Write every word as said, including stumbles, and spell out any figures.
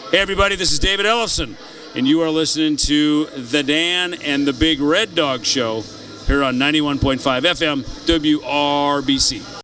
Hey, everybody, this is David Ellefson, and you are listening to The Dan and the Big Red Dog Show here on ninety-one point five F M W R B C.